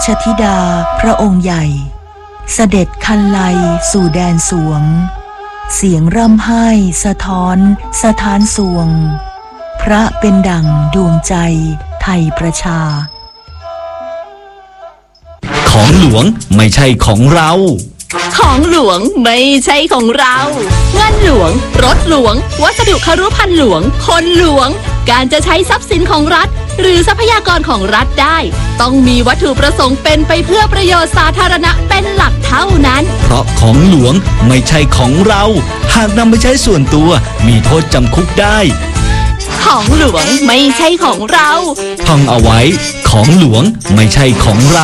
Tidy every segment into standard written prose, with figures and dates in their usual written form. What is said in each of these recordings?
ชธิดาพระองค์ใหญ่เสด็จคันไลสู่แดนสวงเสียงร่ำไห้สะท้อนสถานสวงพระเป็นดั่งดวงใจไทยประชาของหลวงไม่ใช่ของเราของหลวงไม่ใช่ของเราเงินหลวงรถหลวงวัสดุครุภัณฑ์หลวงคนหลวงการจะใช้ทรัพย์สินของรัฐหรือทรัพยากรของรัฐได้ต้องมีวัตถุประสงค์เป็นไปเพื่อประโยชน์สาธารณะเป็นหลักเท่านั้นเพราะของหลวงไม่ใช่ของเราหากนำไปใช้ส่วนตัวมีโทษจำคุกได้ของหลวงไม่ใช่ของเราท่องเอาไว้ของหลวงไม่ใช่ของเรา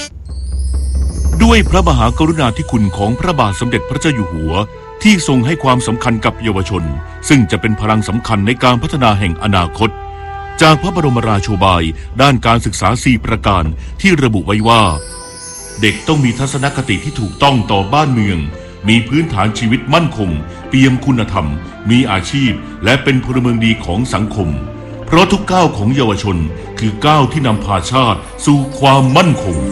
ด้วยพระมหากรุณาธิคุณของพระบาทสมเด็จพระเจ้าอยู่หัวที่ทรงให้ความสำคัญกับเยาวชนซึ่งจะเป็นพลังสำคัญในการพัฒนาแห่งอนาคตจากพระบรมราโชบายด้านการศึกษา4ประการที่ระบุไว้ว่าเด็กต้องมีทัศนคติที่ถูกต้องต่อบ้านเมืองมีพื้นฐานชีวิตมั่นคงเปี่ยมคุณธรรมมีอาชีพและเป็นพลเมืองดีของสังคมเพราะทุกก้าวของเยาวชนคือก้าวที่นำพาชาติสู่ความมั่นคง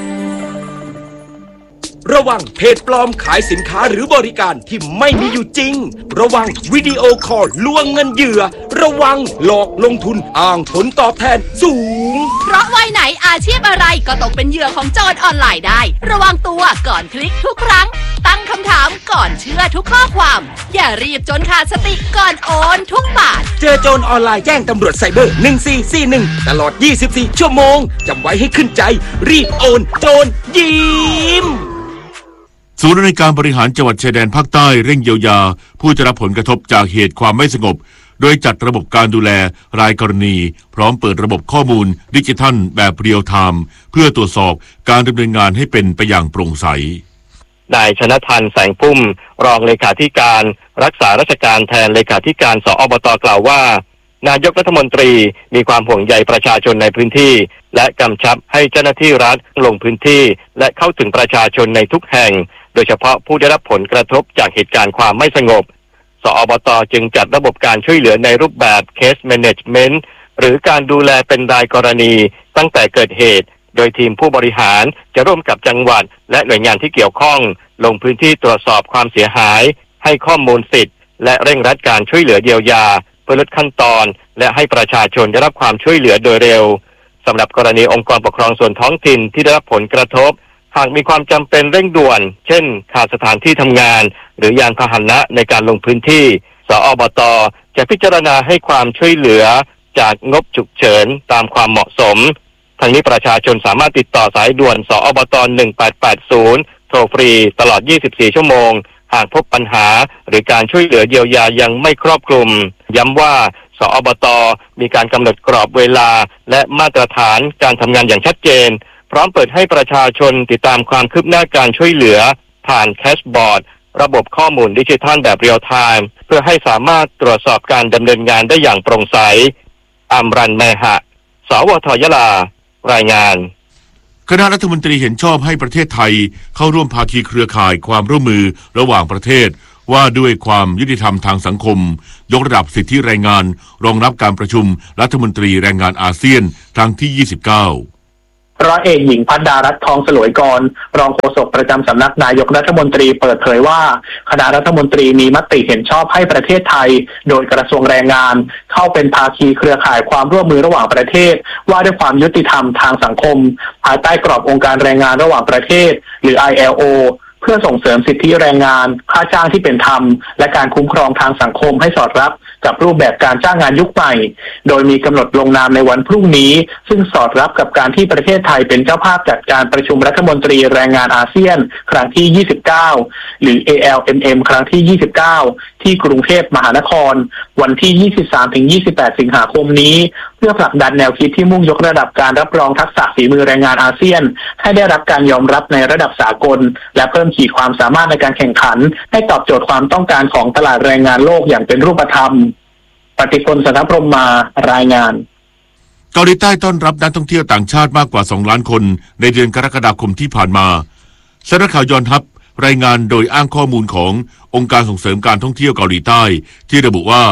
ระวังเพจปลอมขายสินค้าหรือบริการที่ไม่มีอยู่จริงระวังวิดีโอคอลลวงเงินเหยื่อระวังหลอกลงทุนอ้างผลตอบแทนสูงเพราะวัยไหนอาชีพอะไรก็ตกเป็นเหยื่อของโจรออนไลน์ได้ระวังตัวก่อนคลิกทุกครั้งตั้งคำถามก่อนเชื่อทุกข้อความอย่ารีบจนขาดสติก่อนโอนทุกบาทเจอโจรออนไลน์แจ้งตำรวจไซเบอร์1441ตลอด24ชั่วโมงจำไว้ให้ขึ้นใจรีบโอนโจรยิ้มศูนย์ในการบริหารจังหวัดชายแดนภาคใต้เร่งเยียวยาผู้ได้รับผลกระทบจากเหตุความไม่สงบโดยจัดระบบการดูแลรายกรณีพร้อมเปิดระบบข้อมูลดิจิทัลแบบเรียลไทม์เพื่อตรวจสอบการดำเนินงานให้เป็นไปอย่างโปร่งใสนายชนทันแสงพุ่มรองเลขาธิการรักษาราชการแทนเลขาธิการสอบต.กล่าวว่านายกรัฐมนตรีมีความห่วงใยประชาชนในพื้นที่และกำชับให้เจ้าหน้าที่รัฐลงพื้นที่และเข้าถึงประชาชนในทุกแห่งโดยเฉพาะผู้ได้รับผลกระทบจากเหตุการณ์ความไม่สงบสอบต.จึงจัดระบบการช่วยเหลือในรูปแบบ Case Management หรือการดูแลเป็นรายกรณีตั้งแต่เกิดเหตุโดยทีมผู้บริหารจะร่วมกับจังหวัดและหน่วยงานที่เกี่ยวข้องลงพื้นที่ตรวจสอบความเสียหายให้ข้อมูลสิทธิ์และเร่งรัดการช่วยเหลือเยียวยาเพื่อลดขั้นตอนและให้ประชาชนได้รับความช่วยเหลือโดยเร็วสำหรับกรณีองค์กรปกครองส่วนท้องถิ่นที่ได้รับผลกระทบหากมีความจำเป็นเร่งด่วนเช่นขาดสถานที่ทำงานหรือยานพาหนะในการลงพื้นที่สอบต.จะพิจารณาให้ความช่วยเหลือจากงบฉุกเฉินตามความเหมาะสมทั้งนี้ประชาชนสามารถติดต่อสายด่วนสอบต. 1880โทรฟรีตลอด24ชั่วโมงหากพบปัญหาหรือการช่วยเหลือเยียวยายังไม่ครอบคลุมย้ำว่าสอบต.มีการกำหนดกรอบเวลาและมาตรฐานการทำงานอย่างชัดเจนพร้อมเปิดให้ประชาชนติดตามความคืบหน้าการช่วยเหลือผ่านแคชบอร์ดระบบข้อมูลดิจิทัลแบบเรียลไทม์เพื่อให้สามารถตรวจสอบการดำเนินงานได้อย่างโปร่งใสอัมรันแมหะสวทยะลารายงานคณะรัฐมนตรีเห็นชอบให้ประเทศไทยเข้าร่วมภาคีเครือข่ายความร่วมมือระหว่างประเทศว่าด้วยความยุติธรรมทางสังคมยกระดับสิทธิแรงงานรองรับการประชุมรัฐมนตรีแรงงานอาเซียนครั้งที่29 ร้อยเอกหญิงภัดดารัตน์ทองสลวยกรรองโฆษกประจำสำนักนายกรัฐมนตรีเปิดเผยว่าคณะรัฐมนตรีมีมติเห็นชอบให้ประเทศไทยโดยกระทรวงแรงงานเข้าเป็นภาคีเครือข่ายความร่วมมือระหว่างประเทศว่าด้วยความยุติธรรมทางสังคมภายใต้กรอบองค์การแรงงานระหว่างประเทศหรือ ILO เพื่อส่งเสริมสิทธิแรงงานค่าจ้างที่เป็นธรรมและการคุ้มครองทางสังคมให้สอดรับกับรูปแบบการจ้างงานยุคใหม่โดยมีกำหนดลงนามในวันพรุ่งนี้ซึ่งสอดรับกับการที่ประเทศไทยเป็นเจ้าภาพจัดการประชุมรัฐมนตรีแรงงานอาเซียนครั้งที่29หรือ ALMM ครั้งที่29ที่กรุงเทพมหานครวันที่ 23-28 สิงหาคมนี้เพื่อผลักดันแนวคิดที่มุ่งยกระดับการรับรองทักษะฝีมือแรงงานอาเซียนให้ได้รับการยอมรับในระดับสากลและเพิ่มขีดความสามารถในการแข่งขันให้ตอบโจทย์ความต้องการของตลาดแรงงานโลกอย่างเป็นรูปธรรมปฏิพล สันทพรหมารายงานเกาหลีใต้ต้อนรับนักท่องเที่ยวต่างชาติมากกว่า2ล้านคนในเดือนกรกฎาคมที่ผ่านมาสำนักข่าวยอนฮับรายงานโดยอ้างข้อมูลขององค์การส่งเสริมการท่องเที่ยวเกาหลีใต้ที่ระบุว่า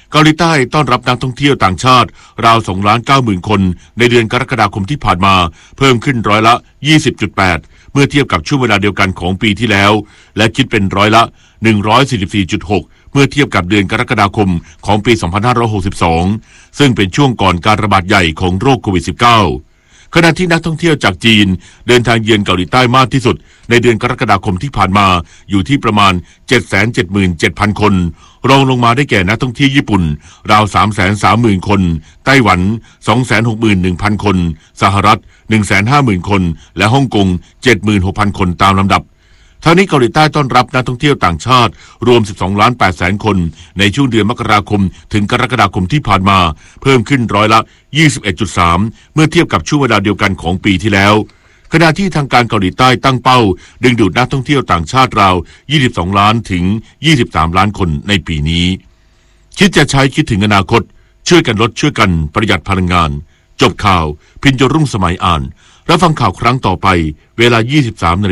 เกาหลีใต้ต้อนรับนักท่องเที่ยวต่างชาติราว 2,90,000 คนในเดือนกรกฎาคมที่ผ่านมาเพิ่มขึ้นร้อยละ 20.8 เมื่อเทียบกับช่วงเวลาเดียวกันของปีที่แล้วและคิดเป็นร้อยละ 144.6 เมื่อเทียบกับเดือนกรกฎาคมของปี 2562 ซึ่งเป็นช่วงก่อนการระบาดใหญ่ของโรคโควิด -19 ขณะที่นักท่องเที่ยวจากจีนเดินทางเยือนเกาหลีใต้มากที่สุดในเดือนกรกฎาคมที่ผ่านมาอยู่ที่ประมาณ 777,000 คนรองลงมาได้แก่นักท่องเที่ยวญี่ปุ่นราว 330,000 คนไต้หวัน 261,000 คนสหรัฐ 150,000 คนและฮ่องกง 76,000 คนตามลำดับทั้งนี้เกาหลีใต้ต้อนรับนักท่องเที่ยวต่างชาติรวม 12,800,000 คนในช่วงเดือนมกราคมถึงกรกฎาคมที่ผ่านมาเพิ่มขึ้นร้อยละ 21.3 เมื่อเทียบกับช่วงเวลาเดียวกันของปีที่แล้วขณะที่ทางการเกาหลีใต้ตั้งเป้าดึงดูดนักท่องเที่ยวต่างชาติราว 22 ล้านถึง 23 ล้านคนในปีนี้คิดจะใช้คิดถึงอนาคตช่วยกันลดช่วยกันประหยัดพลังงานจบข่าวพินโยรุ่งสมัยอ่านรับฟังข่าวครั้งต่อไปเวลา 23:00 น.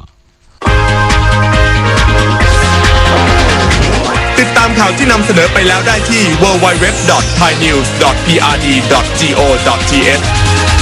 ติดตามข่าวที่นำเสนอไปแล้วได้ที่ www.thainews.prd.go.th